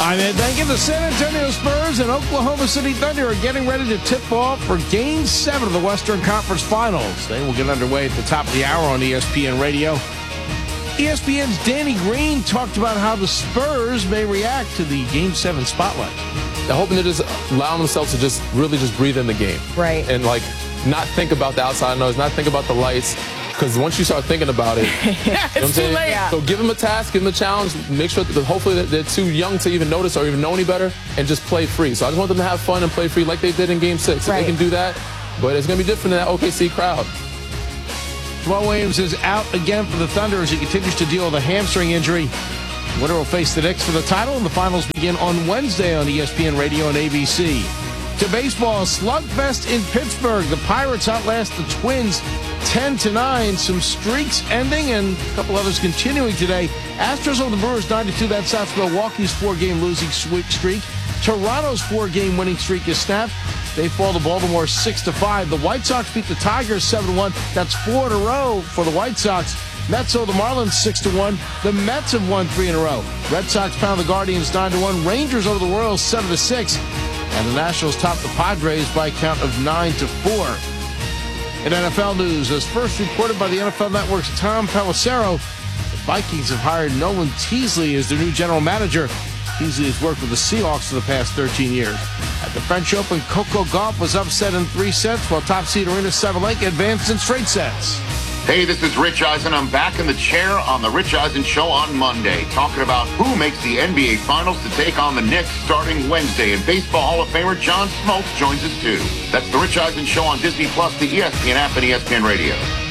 I'm Ed Duncan. The San Antonio Spurs and Oklahoma City Thunder are getting ready to tip off for Game 7 of the Western Conference Finals. They will get underway at the top of the hour on ESPN Radio. ESPN's Danny Green talked about how the Spurs may react to the Game 7 spotlight. They're hoping to just allow themselves to just really just breathe in the game. Right. And, like, not think about the outside noise, not think about the lights. Because once you start thinking about it, you know what I'm saying? Yeah. So give them a task, give them a challenge, make sure that hopefully they're too young to even notice or even know any better, and just play free. So I just want them to have fun and play free like they did in Game 6. Right. If they can do that, but it's going to be different in that OKC crowd. Jamal Williams is out again for the Thunder as he continues to deal with a hamstring injury. Winner will face the Knicks for the title, and the finals begin on Wednesday on ESPN Radio and ABC. To baseball, slugfest in Pittsburgh. The Pirates outlast the Twins 10-9. Some streaks ending and a couple others continuing today. Astros over the Brewers 9-2. That's South Milwaukee's 4-game losing streak. Toronto's 4-game winning streak is snapped. They fall to Baltimore 6-5. The White Sox beat the Tigers 7-1. That's 4 in a row for the White Sox. Mets over the Marlins 6-1. The Mets have won 3 in a row. Red Sox pound the Guardians 9-1. Rangers over the Royals 7-6. And the Nationals top the Padres by a count of 9-4. In NFL news, as first reported by the NFL Network's Tom Pelissero, the Vikings have hired Nolan Teasley as their new general manager. Teasley has worked with the Seahawks for the past 13 years. At the French Open, Coco Gauff was upset in 3 sets, while top seed Aryna Sabalenka advanced in straight sets. Hey, this is Rich Eisen. I'm back in the chair on the Rich Eisen Show on Monday, talking about who makes the NBA Finals to take on the Knicks starting Wednesday. And Baseball Hall of Famer John Smoltz joins us too. That's the Rich Eisen Show on Disney Plus, the ESPN app, and ESPN Radio.